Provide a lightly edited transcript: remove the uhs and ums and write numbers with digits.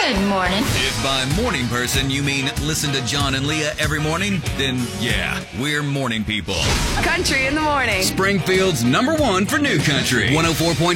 Good morning. If by morning person you mean listen to John and Leah every morning, then yeah, we're morning people. Country in the morning. Springfield's #1 for new country. 104.5